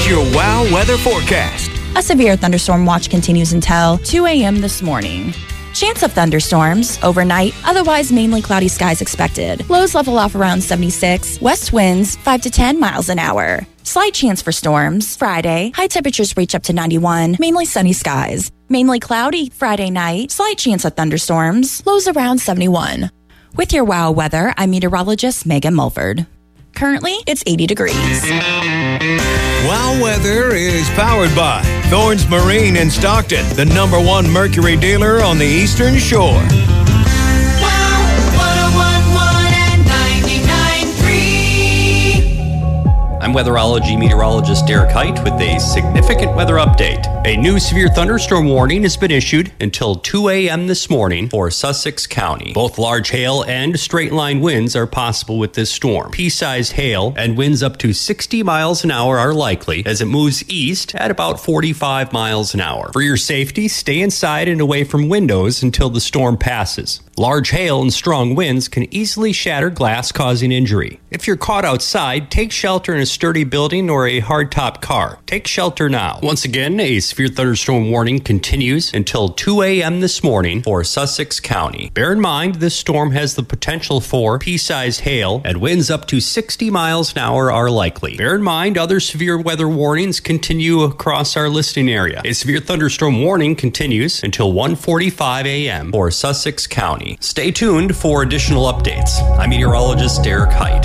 your WOW weather forecast. A severe thunderstorm watch continues until 2 a.m. this morning. Chance of thunderstorms overnight, otherwise mainly cloudy skies expected. Lows level off around 76. West winds 5 to 10 miles an hour. Slight chance for storms. Friday, high temperatures reach up to 91, mainly sunny skies. Mainly cloudy Friday night, slight chance of thunderstorms. Lows around 71. With your WOW weather, I'm meteorologist Megan Mulford. Currently, it's 80 degrees. WOW weather is powered by Thorns Marine in Stockton, the #1 Mercury dealer on the Eastern Shore. I'm weatherology meteorologist Derek Height with a significant weather update. A new severe thunderstorm warning has been issued until 2 a.m. this morning for Sussex County. Both large hail and straight-line winds are possible with this storm. Pea-sized hail and winds up to 60 miles an hour are likely as it moves east at about 45 miles an hour. For your safety, stay inside and away from windows until the storm passes. Large hail and strong winds can easily shatter glass, causing injury. If you're caught outside, take shelter in a sturdy building or a hardtop car. Take shelter now. Once again, a severe thunderstorm warning continues until 2 a.m. this morning for Sussex County. Bear in mind, this storm has the potential for pea-sized hail and winds up to 60 miles an hour are likely. Bear in mind, other severe weather warnings continue across our listening area. A severe thunderstorm warning continues until 1:45 a.m. for Sussex County. Stay tuned for additional updates. I'm meteorologist Derek Height.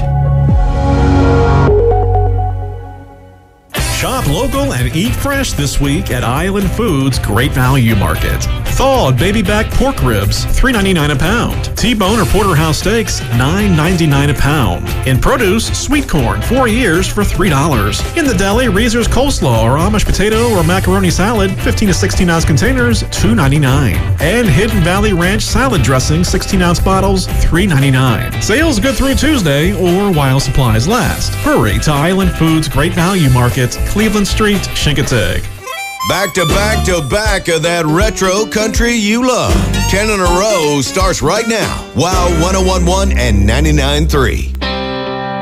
Shop local and eat fresh this week at Island Foods Great Value Market. Thawed baby back pork ribs, $3.99 a pound. T-bone or porterhouse steaks, $9.99 a pound. In produce, sweet corn, 4 ears for $3. In the deli, Reese's coleslaw or Amish potato or macaroni salad, 15 to 16 ounce containers, $2.99. And Hidden Valley Ranch salad dressing, 16 ounce bottles, $3.99. Sales good through Tuesday or while supplies last. Hurry to Island Foods Great Value Market, Cleveland Street, Chincoteague. Back to back to back of that retro country you love. 10 in a row starts right now. WOW 1011 and 99.3.